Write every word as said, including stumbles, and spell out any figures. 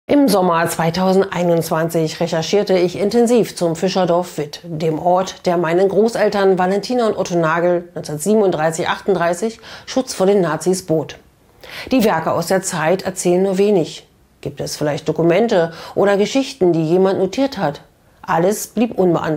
Im Sommer zweitausendeinundzwanzig recherchierte ich intensiv zum Fischerdorf Witt, dem Ort, der meinen Großeltern Valentina und Otto Nagel neunzehnhundertsiebenunddreißig achtunddreißig Schutz vor den Nazis bot. Die Werke aus der Zeit erzählen nur wenig. Gibt es vielleicht Dokumente oder Geschichten, die jemand notiert hat? Alles blieb unbeantwortet.